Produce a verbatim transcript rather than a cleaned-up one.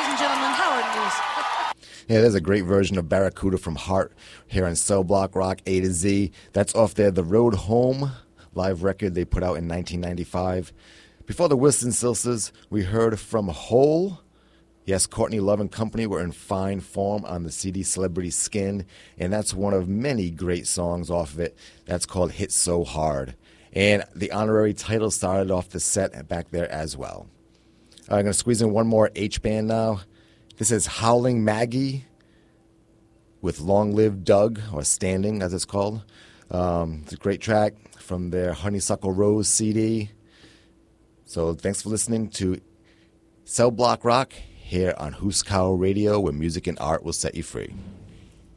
ladies and gentlemen, Howard News. Yeah, there's a great version of Barracuda from Heart here on Cell Block Rock A to Z. That's off there, The Road Home live record they put out in nineteen ninety-five. Before the Wilson Silsers, we heard from Hole. Yes, Courtney Love and Company were in fine form on the C D Celebrity Skin, and that's one of many great songs off of it. That's called Hit So Hard. And the honorary title started off the set back there as well. I'm going to squeeze in one more H-band now. This is Howling Maggie with Long Live Doug, or Standing as it's called. Um, it's a great track from their Honeysuckle Rose C D. So thanks for listening to Cell Block Rock here on Huskow Radio, where music and art will set you free.